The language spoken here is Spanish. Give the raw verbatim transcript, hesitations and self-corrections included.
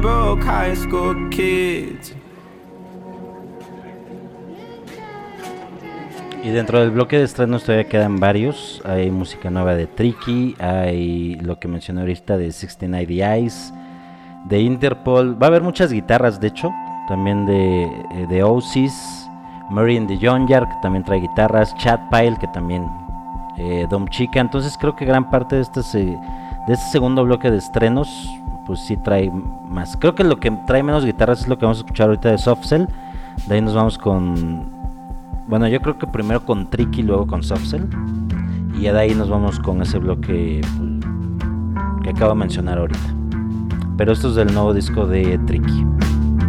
broke high school kids. Y dentro del bloque de estrenos todavía quedan varios. Hay música nueva de Tricky, hay lo que mencioné ahorita de sesenta y nueve Eyes, de Interpol. Va a haber muchas guitarras, de hecho, también de, de Oasis, Mary and the Junkyard, que también trae guitarras, Chad Pyle, que también eh, Dom Chica. Entonces creo que gran parte de este, de este segundo bloque de estrenos, pues sí trae más. Creo que lo que trae menos guitarras es lo que vamos a escuchar ahorita de Soft Cell. De ahí nos vamos con... Bueno, yo creo que primero con Tricky, luego con Soft Cell. Y ya de ahí nos vamos con ese bloque pues, que acabo de mencionar ahorita. Pero esto es del nuevo disco de Tricky.